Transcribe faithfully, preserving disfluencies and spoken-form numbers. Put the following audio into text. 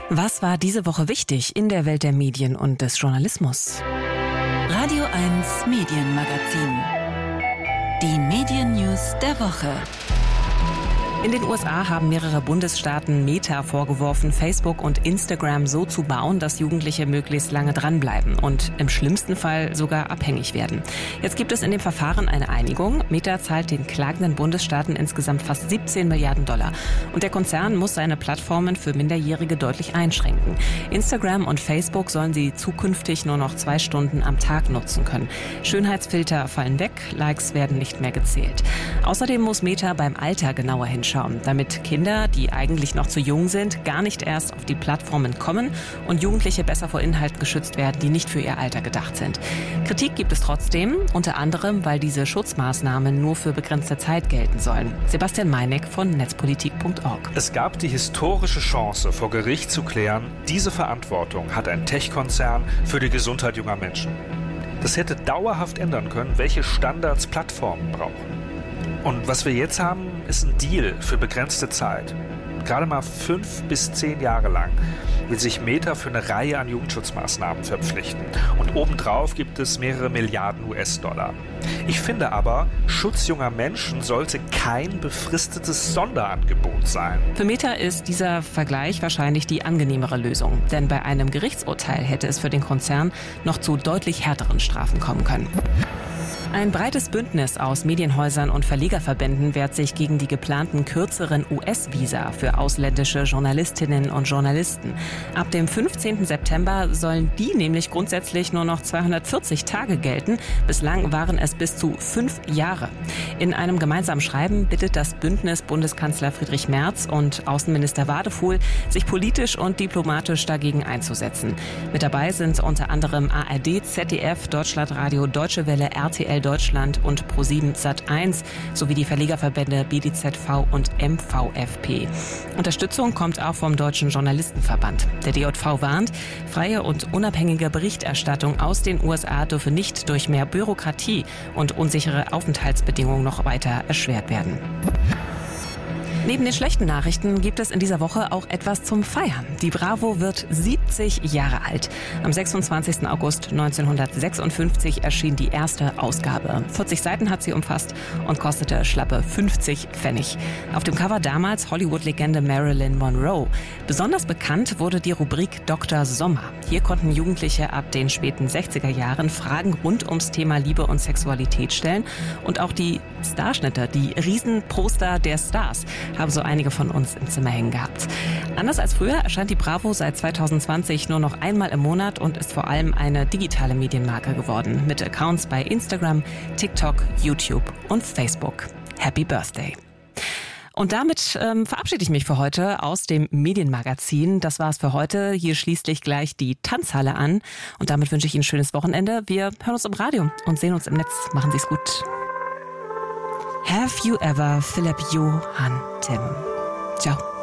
Was war diese Woche wichtig in der Welt der Medien und des Journalismus? Radio eins Medienmagazin. Die Medien-News der Woche. In den U S A haben mehrere Bundesstaaten Meta vorgeworfen, Facebook und Instagram so zu bauen, dass Jugendliche möglichst lange dranbleiben und im schlimmsten Fall sogar abhängig werden. Jetzt gibt es in dem Verfahren eine Einigung. Meta zahlt den klagenden Bundesstaaten insgesamt fast siebzehn Milliarden Dollar. Und der Konzern muss seine Plattformen für Minderjährige deutlich einschränken. Instagram und Facebook sollen sie zukünftig nur noch zwei Stunden am Tag nutzen können. Schönheitsfilter fallen weg, Likes werden nicht mehr gezählt. Außerdem muss Meta beim Alter genauer hinschauen, damit Kinder, die eigentlich noch zu jung sind, gar nicht erst auf die Plattformen kommen und Jugendliche besser vor Inhalten geschützt werden, die nicht für ihr Alter gedacht sind. Kritik gibt es trotzdem, unter anderem, weil diese Schutzmaßnahmen nur für begrenzte Zeit gelten sollen. Sebastian Meineck von netzpolitik punkt org. Es gab die historische Chance, vor Gericht zu klären, diese Verantwortung hat ein Tech-Konzern für die Gesundheit junger Menschen. Das hätte dauerhaft ändern können, welche Standards Plattformen brauchen. Und was wir jetzt haben, ist ein Deal für begrenzte Zeit. Gerade mal fünf bis zehn Jahre lang will sich Meta für eine Reihe an Jugendschutzmaßnahmen verpflichten. Und obendrauf gibt es mehrere Milliarden U S-Dollar. Ich finde aber, Schutz junger Menschen sollte kein befristetes Sonderangebot sein. Für Meta ist dieser Vergleich wahrscheinlich die angenehmere Lösung. Denn bei einem Gerichtsurteil hätte es für den Konzern noch zu deutlich härteren Strafen kommen können. Ein breites Bündnis aus Medienhäusern und Verlegerverbänden wehrt sich gegen die geplanten kürzeren U S-Visa für ausländische Journalistinnen und Journalisten. Ab dem fünfzehnten September sollen die nämlich grundsätzlich nur noch zweihundertvierzig Tage gelten. Bislang waren es bis zu fünf Jahre. In einem gemeinsamen Schreiben bittet das Bündnis Bundeskanzler Friedrich Merz und Außenminister Wadefuhl, sich politisch und diplomatisch dagegen einzusetzen. Mit dabei sind unter anderem A R D, Z D F, Deutschlandradio, Deutsche Welle, R T L Deutschland und ProSieben Sat eins sowie die Verlegerverbände B D Z V und M V F P. Unterstützung kommt auch vom Deutschen Journalistenverband. Der D J V warnt, freie und unabhängige Berichterstattung aus den U S A dürfe nicht durch mehr Bürokratie und unsichere Aufenthaltsbedingungen noch weiter erschwert werden. Neben den schlechten Nachrichten gibt es in dieser Woche auch etwas zum Feiern. Die Bravo wird siebzig Jahre alt. Am sechsundzwanzigsten August neunzehnhundertsechsundfünfzig erschien die erste Ausgabe. vierzig Seiten hat sie umfasst und kostete schlappe fünfzig Pfennig. Auf dem Cover damals Hollywood-Legende Marilyn Monroe. Besonders bekannt wurde die Rubrik Doktor Sommer. Hier konnten Jugendliche ab den späten sechziger Jahren Fragen rund ums Thema Liebe und Sexualität stellen. Und auch die Starschnitte, die Riesenposter der Stars, haben so einige von uns im Zimmer hängen gehabt. Anders als früher erscheint die Bravo seit zweitausendzwanzig nur noch einmal im Monat und ist vor allem eine digitale Medienmarke geworden. Mit Accounts bei Instagram, TikTok, YouTube und Facebook. Happy Birthday! Und damit ähm, verabschiede ich mich für heute aus dem Medienmagazin. Das war's für heute. Hier schließt sich gleich die Tanzhalle an. Und damit wünsche ich Ihnen ein schönes Wochenende. Wir hören uns im Radio und sehen uns im Netz. Machen Sie's gut. Have you ever Philipp Johann Tim? Ciao.